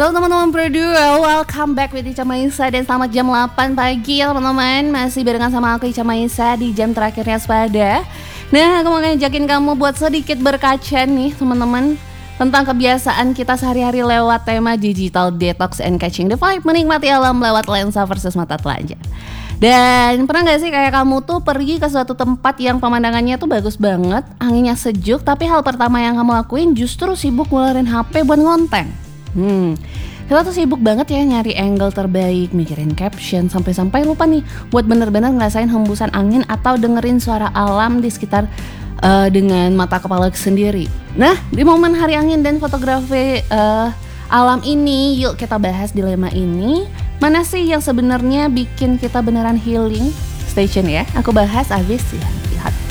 Halo teman-teman berdua, welcome back with Ica Maisa. Dan selamat jam 8 pagi ya teman-teman. Masih barengan sama aku Ica Maisa di jam terakhirnya sepada. Nah, aku mau ngajakin kamu buat sedikit berkaca nih teman-teman, tentang kebiasaan kita sehari-hari lewat tema digital detox and catching the vibe, menikmati alam lewat lensa versus mata telanjang. Dan pernah gak sih kayak kamu tuh pergi ke suatu tempat yang pemandangannya tuh bagus banget, anginnya sejuk, tapi hal pertama yang kamu lakuin justru sibuk ngeluarin HP buat ngonten. Kita tuh sibuk banget ya nyari angle terbaik, mikirin caption, sampai-sampai lupa nih buat bener-bener ngerasain hembusan angin atau dengerin suara alam di sekitar dengan mata kepala sendiri. Nah, di momen hari angin dan fotografi alam ini, yuk kita bahas dilema ini. Mana sih yang sebenarnya bikin kita beneran healing? Stay tune ya, aku bahas abis ya.